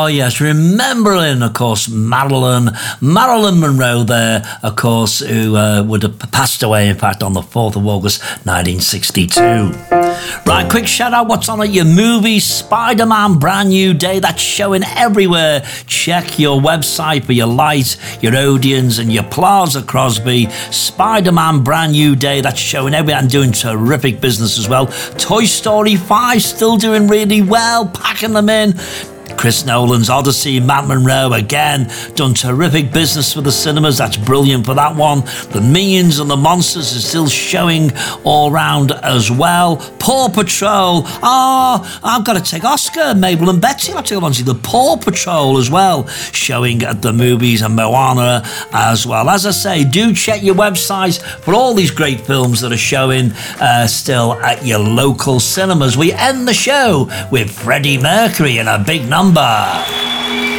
Oh, yes, remembering, of course, Marilyn Monroe there, of course, who would have passed away, in fact, on the 4th of August, 1962. Right, quick shout-out, what's on at your movie? Spider-Man Brand New Day, that's showing everywhere. Check your website for your lights, your Odeons, and your Plaza Crosby. Spider-Man Brand New Day, that's showing everywhere and doing terrific business as well. Toy Story 5 still doing really well, packing them in. Chris Nolan's Odyssey, Matt Monroe, again, done terrific business for the cinemas. That's brilliant for that one. The Minions and the Monsters are still showing all round as well. Paw Patrol. Oh, I've got to take Oscar, Mabel and Betsy. I'll take on to the Paw Patrol as well, showing at the movies, and Moana as well. As I say, do check your websites for all these great films that are showing still at your local cinemas. We end the show with Freddie Mercury and a big number.